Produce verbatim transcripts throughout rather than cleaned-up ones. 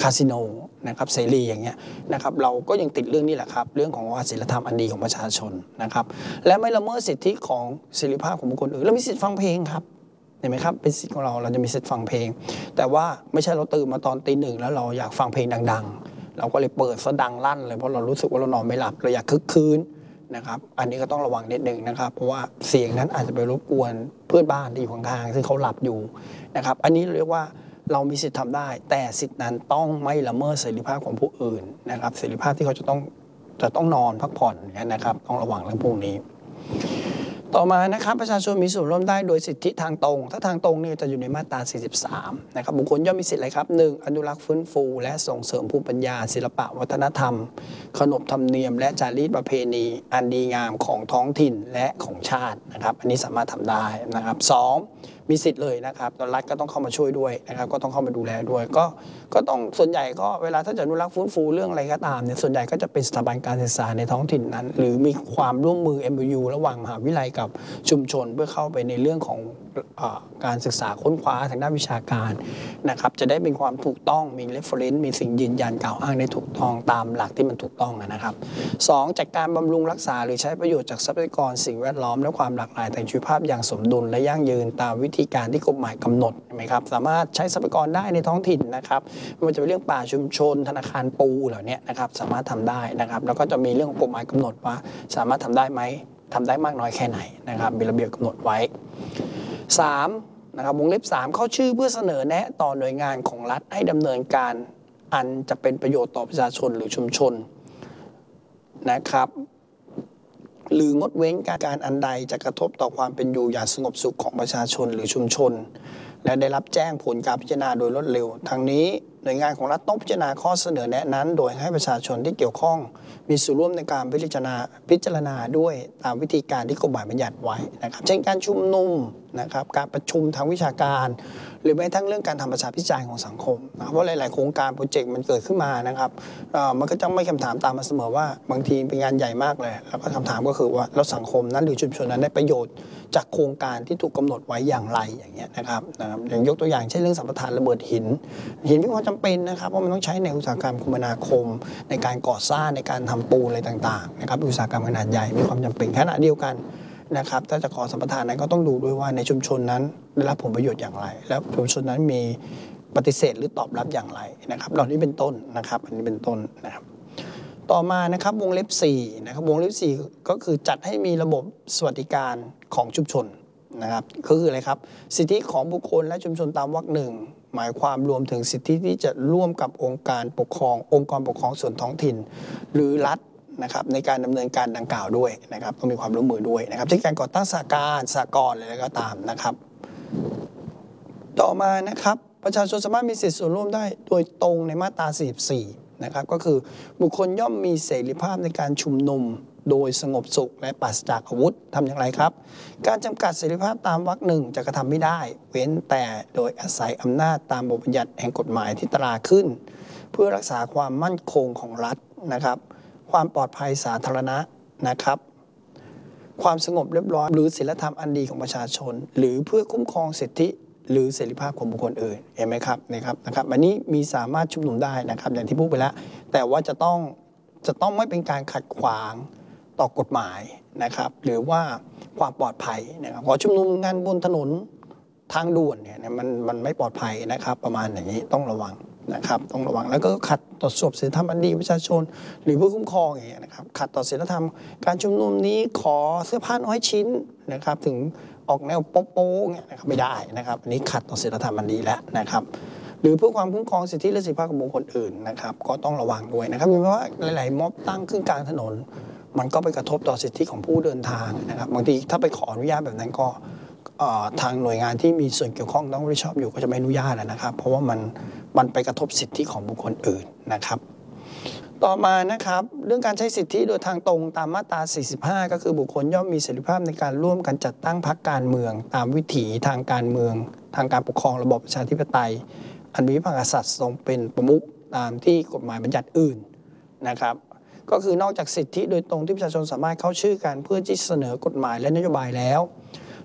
าสิโนนะครับเสรีอย่างเงี้ยนะครับเราก็ยังติดเรื่องนี้แหละครับเรื่องของศีลธรรมอันดีของประชาชนนะครับและไม่ละเมิดสิทธิของเสรีภาพของบุคคลอื่นเรามีสิทธิฟังเพลงครับเห็นไหมครับเป็นสิทธิของเราเราจะมีสิทธิฟังเพลงแต่ว่าไม่ใช่เราตื่นมาตอนตีหนึ่งแล้วเราอยากฟังเพลงดังๆเราก็เลยเปิดซะดังลั่นเลยเพราะเรารู้สึกว่าเรานอนไม่หลับเราอยากคึกคืนนะครับอันนี้ก็ต้องระวังนิดนึงนะครับเพราะว่าเสียงนั้นอาจจะไปรบกวนเพื่อนบ้านที่อยู่ข้างๆซึ่งเขาหลับอยู่นะครับอันนี้เรียกว่าเรามีสิทธิ์ทำได้แต่สิทธินั้นต้องไม่ละเมิดเสรีภาพของผู้อื่นนะครับเสรีภาพที่เขาจะต้องจะต้องนอนพักผ่อนนะครับต้องระวังเรื่องพวกนี้ต่อมานะครับประชาชนมีส่วนร่วมได้โดยสิทธิทางตรงถ้าทางตรงนี่จะอยู่ในมาตราสี่สิบสามนะครับบุคคลย่อมมีสิทธิ์อะไรครับหนึ่งอนุรักษ์ฟื้นฟูและส่งเสริมภูมิปัญญาศิลปะวัฒนธรรมขนบธรรมเนียมและจารีตประเพณีอันดีงามของท้องถิ่นและของชาตินะครับอันนี้สามารถทำได้นะครับสองมีสิทธิ์เลยนะครับตอนรัฐก็ต้องเข้ามาช่วยด้วยนะครับก็ต้องเข้ามาดูแลด้วยก็ก็ต้องส่วนใหญ่ก็เวลาถ้าจะอนุรักษ์ฟื้นฟูเรื่องอะไรก็ตามเนี่ยส่วนใหญ่ก็จะเป็นสถาบันการศึกษาในท้องถิ่นนั้นหรือมีความร่วมมือ เอ็ม โอ ยู ระหว่างมหาวิทยาลัยกับชุมชนเพื่อเข้าไปในเรื่องของเอ่อการศึกษาค้นคว้าทางด้านวิชาการนะครับจะได้เป็นความถูกต้องมี reference มีสิ่งยืนยันกล่าวอ้างได้ถูกต้องตามหลักที่มันถูกต้องนะครับสองจัดการบำรุงรักษาหรือใช้ประโยชน์จากทรัพยากรสิ่งแวดล้อมและความหลากหลายทางชีวภาพอย่างสมดุลและยั่งยืนตามวิธีการที่กฎหมายกำหนดใช่ไหมครับสามารถใช้ทรัพยากรได้ในท้องถิ่นนะครับไม่ว่าจะเป็นเรื่องป่าชุมชนธนาคารปูเหล่านี้นะครับสามารถทำได้นะครับแล้วก็จะมีเรื่องของกฎหมายกำหนดว่าสามารถทำได้ไหมทำได้มากน้อยแค่ไหนนะครับมีระเบียบกำหนดไว้สามนะครับวงเล็บสามเข้าชื่อเพื่อเสนอแนะต่อหน่วยงานของรัฐให้ดำเนินการอันจะเป็นประโยชน์ต่อประชาชนหรือชุมชนนะครับหรืองดเว้นการอันใดจะกระทบต่อความเป็นอยู่อย่างสงบสุขของประชาชนหรือชุมชนและได้รับแจ้งผลการพิจารณาโดยรวดเร็วทางนี้หน่วยงานของรัฐต้องพิจารณาข้อเสนอแนะนั้นโดยให้ประชาชนที่เกี่ยวข้องมีส่วนร่วมในการพิจารณาพิจารณาด้วยตามวิธีการที่กฎหมายบัญญัติไว้นะครับเช่นการชุมนุมนะครับการประชุมทางวิชาการหรือแม้ทั้งเรื่องการทำประชาพิจารณ์ของสังคมนะเพราะหลายๆโครงการโปรเจกต์มันเกิดขึ้นมานะครับมันก็จะไม่คำถามตามมาเสมอว่าบางทีเป็นงานใหญ่มากเลยแล้วก็คำถามก็คือว่าแล้วสังคมนั้นหรือชุมชนนั้นได้ประโยชน์จากโครงการที่ถูกกำหนดไว้อย่างไรอย่างเงี้ยนะครับอย่างยกตัวอย่างเช่นเรื่องสัมปทานระเบิดหินหินมีความจำเป็นนะครับเพราะมันต้องใช้ในอุตสาหกรรมคมนาคมในการก่อสร้างในการทำปูนอะไรต่างๆนะครับอุตสาหกรรมขนาดใหญ่มีความจำเป็นขณะเดียวกันนะครับถ้าจะขอสัมปทานนั้นก็ต้องดูด้วยว่าในชุมชนนั้นได้รับผลประโยชน์อย่างไรแล้วชุมชนนั้นมีปฏิเสธหรือตอบรับอย่างไรนะครับเหล่านี้เป็นต้นนะครับอันนี้เป็นต้นนะครับต่อมานะครับวงเล็บสี่นะครับวงเล็บสี่ก็คือจัดให้มีระบบสวัสดิการของชุมชนนะครับก็คืออะไรครับสิทธิของบุคคลและชุมชนตามวรรคหนึ่งหมายความรวมถึงสิทธิที่จะร่วมกับองค์การปกครององค์กรปกครองส่วนท้องถิ่นหรือรัฐนะครับในการดำเนินการดังกล่าวด้วยนะครับต้องมีความร่วมมือด้วยนะครับเช่นการก่อตั้งสหการสหกรณ์อะไรก็ตามนะครับต่อมานะครับประชาชนสามารถมีสิทธิส่วนร่วมได้โดยตรงในมาตราสี่สิบสี่นะครับก็คือบุคคลย่อมมีเสรีภาพในการชุมนุมโดยสงบสุขและปราศจากอาวุธทำอย่างไรครับการจำกัดเสรีภาพตามวรรคหนึ่งจะกระทำไม่ได้เว้นแต่โดยอาศัยอำนาจตามบทบัญญัติแห่งกฎหมายที่ตราขึ้นเพื่อรักษาความมั่นคงของรัฐนะครับความปลอดภัยสาธารณะนะครับความสงบเรียบร้อยหรือศีลธรรมอันดีของประชาชนหรือเพื่อคุ้มครองสิทธิหรือเสรีภาพของบุคคลอื่นเห็นไหมครับนะครับนะครับอันนี้มีสามารถชุมนุมได้นะครับอย่างที่พูดไปแล้วแต่ว่าจะต้องจะต้องไม่เป็นการขัดขวางต่อกฎหมายนะครับหรือว่าความปลอดภัยนะครับพอชุมนุมงานบนถนนทางด่วนเนี่ยมันมันไม่ปลอดภัยนะครับประมาณอย่างนี้ต้องระวังนะครับต้องระวังแล้วก็ขัดต่อศีลธรรมอันดีประชาชนหรือผู้คุ้มครองอย่างเงี้ยนะครับขัดต่อศีลธรรมการชุมนุมนี้ขอเสื้อผ้าน้อยชิ้นนะครับถึงออกแนวโป๊ะๆเงี้ยนะครับไม่ได้นะครับอันนี้ขัดต่อศีลธรรมอันดีแล้วนะครับหรือเพื่อความคุ้มครองสิทธิและเสรีภาพของบุคคลอื่นนะครับก็ต้องระวังด้วยนะครับเพราะว่าหลายๆม็อบตั้งขึ้นกลางถนนมันก็ไปกระทบต่อสิทธิของผู้เดินทางนะครับบางทีถ้าไปขออนุญาตแบบนั้นก็ทางหน่วยงานที่มีส่วนเกี่ยวข้องต้องรับผิดชอบอยู่ก็จะไม่อนุญาตนะครับเพราะว่ามันมันไปกระทบสิทธิของบุคคลอื่นนะครับต่อมานะครับเรื่องการใช้สิทธิโดยทางตรงตามมาตราสี่สิบห้าก็คือบุคคลย่อมมีเสรีภาพในการร่วมกันจัดตั้งพรรคการเมืองตามวิถีทางการเมืองทางการปกครองระบอบประชาธิปไตยอันมีพระมหากษัตริย์ทรงเป็นประมุขตามที่กฎหมายบัญญัติอื่นนะครับก็คือนอกจากสิทธิโดยตรงที่ประชาชนสามารถเข้าชื่อกันเพื่อที่เสนอกฎหมายและนโยบายแล้ว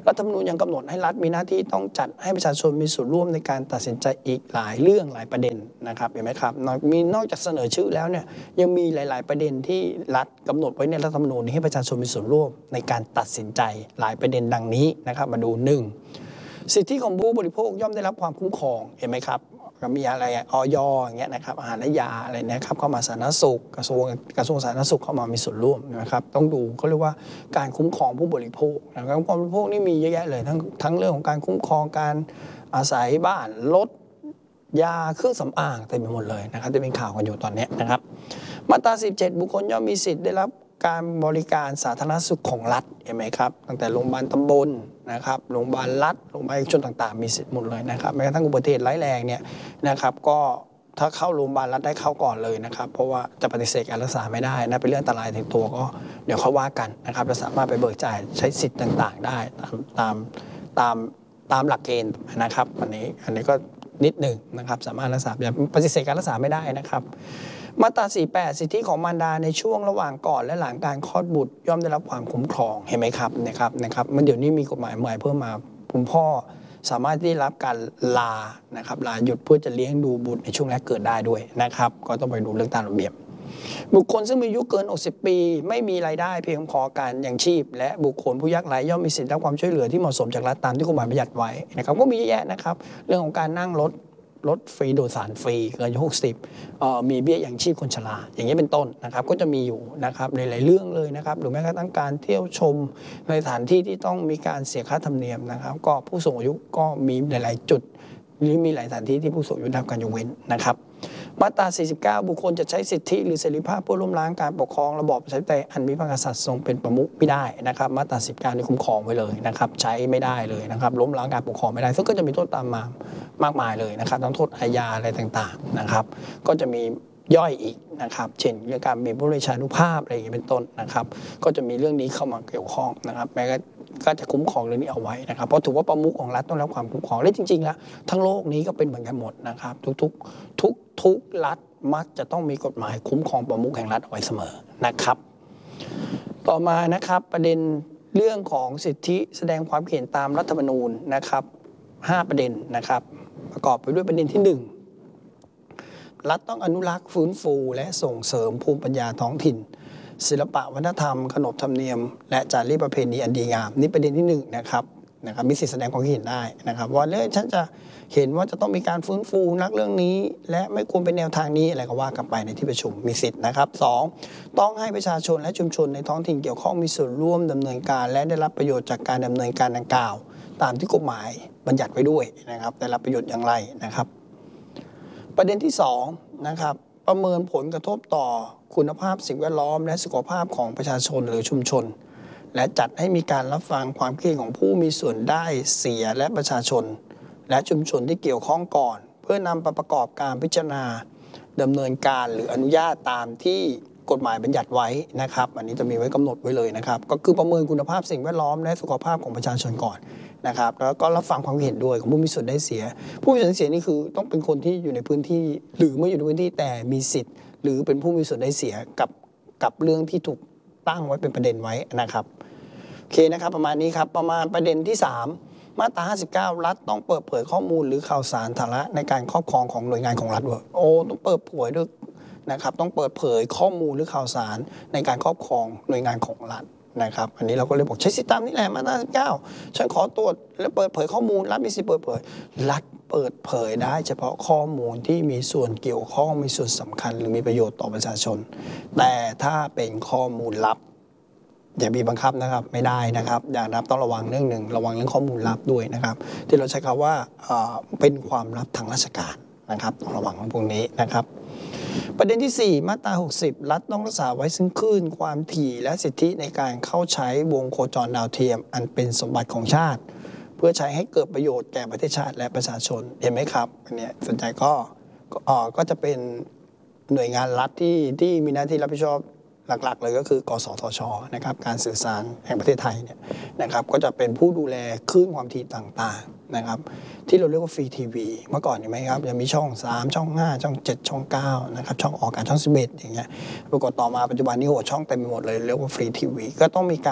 รัฐธรรมนูญยังกำหนดให้รัฐมีหน้าที่ต้องจัดให้ประชาชนมีส่วนร่วมในการตัดสินใจอีกหลายเรื่องหลายประเด็นนะครับเห็นไหมครับมีนอกจากเสนอชื่อแล้วเนี่ยยังมีหลายๆประเด็นที่รัฐกำหนดไว้ในรัฐธรรมนูญให้ประชาชนมีส่วนร่วมในการตัดสินใจหลายประเด็นดังนี้นะครับมาดูหนึ่งสิทธิของผู้บริโภคย่อมได้รับความคุ้มครองเห็นไหมครับก็มีอะไรอย.อย่างเงี้ยนะครับอาหารและยาอะไรนะครับเข้ามาสาธารณสุขกระทรวงกระทรวงสาธารณสุขเข้ามามีส่วนร่วมนะครับต้องดูเขาเรียกว่าการคุ้มครองผู้บริโภคนะครับผู้บริโภคนี่มีเยอะแยะเลยทั้งทั้งเรื่องของการคุ้มครองการอาศัยบ้านรถยาเครื่องสำอางเต็มไปหมดเลยนะครับจะเป็นข่าวกันอยู่ตอนนี้นะครับมาตราสิบเจ็ดบุคคลย่อมมีสิทธิ์ได้รับการบริการสาธารณสุขของรัฐเห็นไหมครับตั้งแต่โรงพยาบาลตำบลนะครับโรงพยาบาลรัฐโรงพยาบาลเอกชนต่างๆมีสิทธิ์หมดเลยนะครับแม้กระทั่งอุบัติเหตุร้ายแรงเนี่ยนะครับก็ถ้าเข้าโรงพยาบาลรัฐได้เข้าก่อนเลยนะครับเพราะว่าจะปฏิเสธการรักษาไม่ได้นะเป็นเรื่องอันตรายถึงตัวก็เดี๋ยวเขาว่ากันนะครับจะสามารถไปเบิกจ่ายใช้สิทธิ์ต่างๆได้ตามตามตามตามหลักเกณฑ์นะครับอันนี้อันนี้ก็นิดหนึ่งนะครับสามารถรักษาแบบปฏิเสธการรักษาไม่ได้นะครับมาตราสี่สิบแปดสิทธิของมารดาในช่วงระหว่างก่อนและหลังการคลอดบุตรย่อมได้รับความคุ้มครองเห็นไหมครับนะครับนะครับมันเดี๋ยวนี้มีกฎหมายใหม่เพิ่มมาคุณพ่อสามารถที่ได้รับการลานะครับลาหยุดเพื่อจะเลี้ยงดูบุตรในช่วงแรกเกิดได้ด้วยนะครับก็ต้องไปดูเรื่องตามระเบียบบุคคลซึ่งมีอายุเกินหกสิบปีไม่มีรายได้เพียงพอการยังชีพและบุคคลผู้ยากไร้ย่อมมีสิทธิรับความช่วยเหลือที่เหมาะสมจากรัฐตามที่กฎหมายบัญญัติไว้นะครับก็มีเยอะแยะนะครับเรื่องของการนั่งรถรถฟรีโดยสารฟรีเกินอายุหกสิบมีเบี้ยยังชีพคนชราอย่างนี้เป็นต้นนะครับก็จะมีอยู่นะครับในหลายเรื่องเลยนะครับหรือแม้กระทั่งการเที่ยวชมในสถานที่ที่ต้องมีการเสียค่าธรรมเนียมนะครับก็ผู้สูงอายุก็มีหลายๆจุดหรือมีหลายสถานที่ที่ผู้สูงอายุได้รับการยกเว้นนะครับมาตราสี่สิบเก้าบุคคลจะใช้สิทธิหรือเสรีภาพเพื่อล้มล้างการปกครองระบอบประชาธิปไตยอันมีพระมหากษัตริย์ทรงเป็นประมุขไม่ได้นะครับมาตราสิบเก้านี่คุ้มครองไว้เลยนะครับใช้ไม่ได้เลยนะครับล้มล้างการปกครองไม่ได้ซึ่งก็จะมีโทษตามมามากมายเลยนะครับทั้งโทษอาญาอะไรต่างๆนะครับก็จะมีย่อยอีกนะครับเช่นเรื่องการมีผู้ราชานุภาพอะไรอย่างนี้เป็นต้นนะครับก็จะมีเรื่องนี้เข้ามาเกี่ยวข้องนะครับแม้ก็จะคุ้มครองเรื่องนี้เอาไว้นะครับเพราะถือว่าประมุขของรัฐต้องรับความคุ้มครองและจริงๆแล้วทั้งโลกนี้ก็เป็นเหมือนกันหมดนะครับทุกๆทุกทุกรัฐมักจะต้องมีกฎหมายคุ้มครองประมุขแห่งรัฐเอาไว้เสมอนะครับต่อมานะครับประเด็นเรื่องของสิทธิแสดงความเห็นตามรัฐธรรมนูญนะครับห้าประเด็นนะครับประกอบไปด้วยประเด็นที่หนึ่งรัฐต้องอนุรักษ์ฟื้นฟูและส่งเสริมภูมิปัญญาท้องถิ่นศิลปะวัฒนธรรมขนบธรรมเนียมและจารีตประเพณีอันดีงามนี่ประเด็นที่หนึ่งนะครับนะครับมีสิทธิแสดงความเห็นได้นะครับว่าเรื่องฉันจะเห็นว่าจะต้องมีการฟื้นฟูนักเรื่องนี้และไม่ควรเป็นแนวทางนี้อะไรก็ว่ากันไปในที่ประชุมมีสิทธินะครับสองต้องให้ประชาชนและชุมชนในท้องถิ่นเกี่ยวข้องมีส่วนร่วมดำเนินการและได้รับประโยชน์จากการดำเนินการดังกล่าวตามที่กฎหมายบัญญัติไว้ด้วยนะครับได้รับประโยชน์อย่างไรนะครับประเด็นที่สองนะครับประเมินผลกระทบต่อคุณภาพสิ่งแวดล้อมและสุขภาพของประชาชนหรือชุมชนและจัดให้มีการรับฟังความคิดเห็นของผู้มีส่วนได้เสียและประชาชนและชุมชนที่เกี่ยวข้องก่อนเพื่อนำไปประกอบการพิจารณาดำเนินการหรืออนุญาตตามที่กฎหมายบัญญัติไว้นะครับอันนี้จะมีไว้กำหนดไว้เลยนะครับก็คือประเมินคุณภาพสิ่งแวดล้อมและสุขภาพของประชาชนก่อนนะครับแล้วก็รับฟังความเห็นด้วยของผู้มีส่วนได้เสียผู้มีส่วนได้เสียนี่คือต้องเป็นคนที่อยู่ในพื้นที่หรือไม่อยู่ในพื้นที่แต่มีสิทธิ์หรือเป็นผู้มีส่วนได้เสียกับกับเรื่องที่ถูกตั้งไว้เป็นประเด็นไว้นะครับโอเคนะครับประมาณนี้ครับประมาณประเด็นที่สามมาตราห้าสิบเก้ารัฐต้องเปิดเผยข้อมูลหรือข่าวสารสาระในการครอบครองของหน่วยงานของรัฐด้วยโอ้ต้องเปิดเผยด้วยนะครับต้องเปิดเผยข้อมูลหรือข่าวสารในการครอบครองหน่วยงานของรัฐนะครับอันนี้เราก็เลยบอกใช้สิทธิตามนี่แหละมาตราห้าสิบเก้าฉันขอตรวจและเปิดเผยข้อมูลรัฐมีสิทธิเปิดเผยรัฐเปิดเผยได้เฉพาะข้อมูลที่มีส่วนเกี่ยวข้องมีส่วนสำคัญหรือมีประโยชน์ต่อประชาชนแต่ถ้าเป็นข้อมูลลับอย่ามีบังคับนะครับไม่ได้นะครับอย่างนับต้องระวังเรื่องหนึ่งระวังเรื่องข้อมูลลับด้วยนะครับที่เราใช้คำว่าเป็นความลับทางราชการนะครับต้องระวังพวกนี้นะครับประเด็นที่สี่มาตราหกสิบรัฐต้องรักษาไว้ซึ่งคลื่นความถี่และสิทธิในการเข้าใช้วงโคจรดาวเทียมอันเป็นสมบัติของชาติเพื่อใช้ให้เกิดประโยชน์แก่ประเทศชาติและประชาชนเห็นไหมครับอันนี้สนใจก็ก็จะเป็นหน่วยงานรัฐที่ที่มีหน้าที่รับผิดชอบหลักๆเลยก็คือกสทช.นะครับการสื่อสารแห่งประเทศไทยเนี่ยนะครับก็จะเป็นผู้ดูแลคลื่นความถี่ต่างๆนะครับที่เราเรียกว่าฟรีทีวีเมื่อก่อนเห็นไหมครับจะมีช่องสามช่องห้าช่องเจ็ดช่องเก้านะครับช่องออกอากาศช่องสิบเอ็ดอย่างเงี้ยปรากฏต่อมาปัจจุบันนี้โหช่องเต็มไปหมดเลยเรียกว่าฟรีทีวีก็ต้องมีการ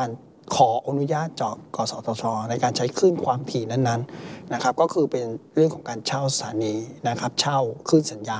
ขออนุญาตจากกสทช.ในการใช้คลื่นความถี่นั้นๆนะครับก็คือเป็นเรื่องของการเช่าสถานีนะครับเช่าคลื่นสัญญาณ